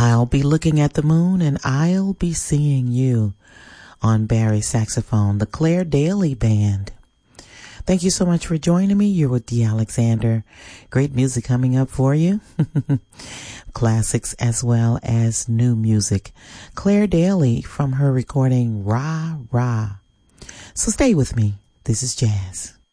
I'll be looking at the moon and I'll be seeing you. On Barry saxophone, the Claire Daly Band. Thank you so much for joining me. You're with Dee Alexander. Great music coming up for you. Classics as well as new music. Claire Daly from her recording Rah Rah. So stay with me. This is jazz.